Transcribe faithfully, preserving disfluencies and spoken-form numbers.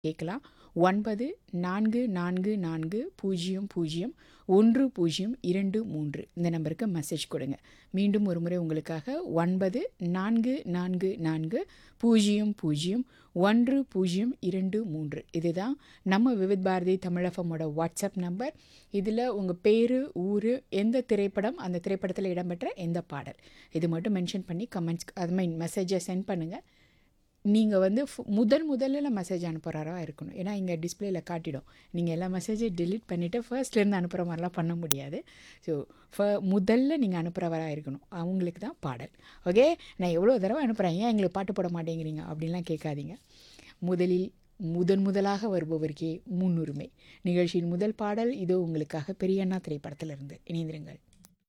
கேட்கலாம். ஒன்பது நான்கு நான்கு நான்கு பூஜ்ஜியம் பூஜ்ஜியம் ஒன்று பூஜ்ஜியம் இரண்டு மூன்று இந்த நம்பருக்கு மெசேஜ் கொடுங்க. மீண்டும் ஒரு முறை உங்களுக்காக ஒன்பது நான்கு நான்கு நான்கு பூஜ்ஜியம் பூஜ்ஜியம் ஒன்று பூஜ்ஜியம் இரண்டு மூன்று இதுதான் நம்ம விவித் பாரதி தமிழகமோட வாட்ஸ்அப் நம்பர். இதில் உங்கள் பேர், ஊர், எந்த திரைப்படம், அந்த திரைப்படத்தில் இடம்பெற்ற எந்த பாடல் இது மட்டும் மென்ஷன் பண்ணி கமெண்ட்ஸ் அது மீன் மெசேஜை சென்ட் பண்ணுங்கள். நீங்கள் வந்து முதல் முதல்ல மெசேஜ் அனுப்புகிறாரா இருக்கணும். ஏன்னா இங்கே டிஸ்பிளேயில் காட்டிடும். நீங்கள் எல்லா மெசேஜையும் டெலீட் பண்ணிவிட்டு ஃபர்ஸ்ட்லேருந்து அனுப்புகிற மாதிரிலாம் பண்ண முடியாது. ஸோ ஃப முதல்ல நீங்கள் அனுப்புகிறவராக இருக்கணும். அவங்களுக்கு தான் பாடல். ஓகே, நான் எவ்வளோ தடவை அனுப்புகிறேன், ஏன் எங்களுக்கு பாட்டு போட மாட்டேங்கிறீங்க அப்படின்லாம் கேட்காதீங்க. முதலில் முதன் முதலாக வருபவருக்கே முன்னுரிமை. நிகழ்ச்சியின் முதல் பாடல் இதோ உங்களுக்காக பெரியண்ணா திரைப்படத்திலிருந்து. இணைந்திருங்கள்.